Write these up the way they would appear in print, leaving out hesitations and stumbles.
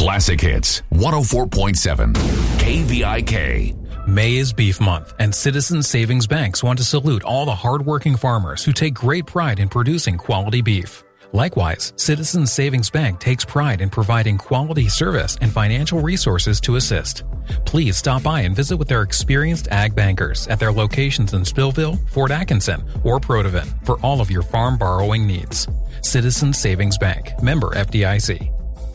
Classic Hits, 104.7 KVIK. May is Beef Month, and Citizens Savings Banks want to salute all the hardworking farmers who take great pride in producing quality beef. Likewise, Citizens Savings Bank takes pride in providing quality service and financial resources to assist. Please stop by and visit with their experienced ag bankers at their locations in Spillville, Fort Atkinson, or Protivin for all of your farm borrowing needs. Citizens Savings Bank, member FDIC.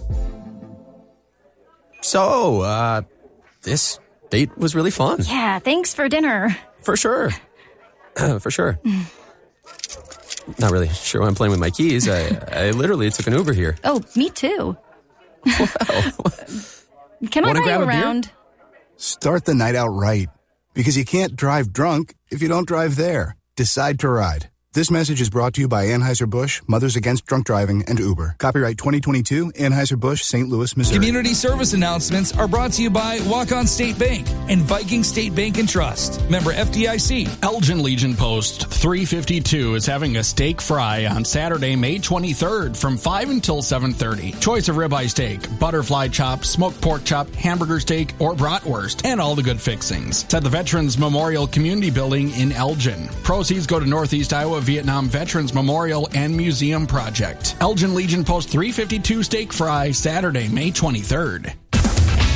So, this date was really fun. Yeah, thanks for dinner. For sure. For sure. Not really sure why I'm playing with my keys. I literally took an Uber here. Oh, me too. Wow. Can I Wanna buy grab you a beer? around? Start the night out right. Because you can't drive drunk if you don't drive there. Decide to ride. This message is brought to you by Anheuser-Busch, Mothers Against Drunk Driving, and Uber. Copyright 2022, Anheuser-Busch, St. Louis, Missouri. Community service announcements are brought to you by Walk-On State Bank and Viking State Bank and Trust. Member FDIC. Elgin Legion Post 352 is having a steak fry on Saturday, May 23rd from 5 until 7:30. Choice of ribeye steak, butterfly chop, smoked pork chop, hamburger steak, or bratwurst, and all the good fixings. It's at the Veterans Memorial Community Building in Elgin. Proceeds go to Northeast Iowa Vietnam Veterans Memorial and Museum Project. Elgin Legion Post 352 steak fry, Saturday, May 23rd.